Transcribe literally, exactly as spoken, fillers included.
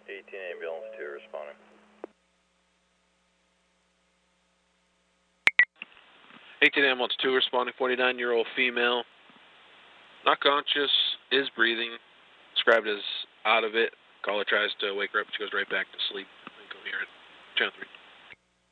eighteen ambulance two responding. eighteen ambulance two responding, forty-nine-year-old female. Not conscious, is breathing. Described as out of it. Caller tries to wake her up. She goes right back to sleep. Incoherent. Channel three.